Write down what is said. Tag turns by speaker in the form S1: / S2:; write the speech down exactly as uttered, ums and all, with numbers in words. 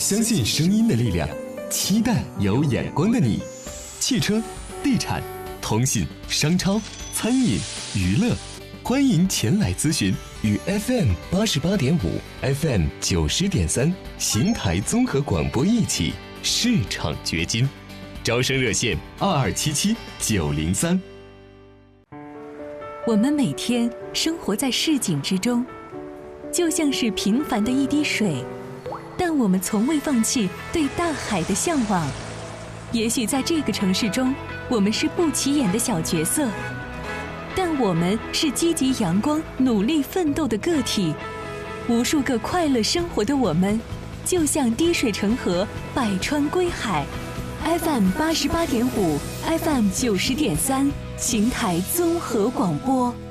S1: 相信声音的力量，期待有眼光的你。汽车、地产、通信、商超、餐饮、娱乐，欢迎前来咨询。与 F M 八十八点五、F M 九十点三邢台综合广播一起市场掘金。招生热线二二七七九零三。
S2: 我们每天生活在市井之中，就像是平凡的一滴水，但我们从未放弃对大海的向往。也许在这个城市中，我们是不起眼的小角色，但我们是积极阳光、努力奋斗的个体。无数个快乐生活的我们，就像滴水成河，百川归海。F M 八十八点五 ，F M 九十点三，邢台综合广播。